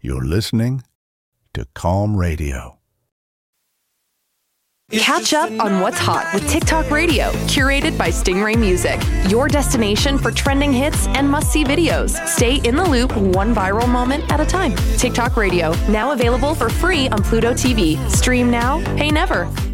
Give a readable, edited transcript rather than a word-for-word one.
You're listening to Calm Radio. Catch up on what's hot with TikTok Radio, curated by Stingray Music, your destination for trending hits and must-see videos. Stay in the loop, one viral moment at a time. TikTok Radio, now available for free on Pluto TV. Stream now, pay never.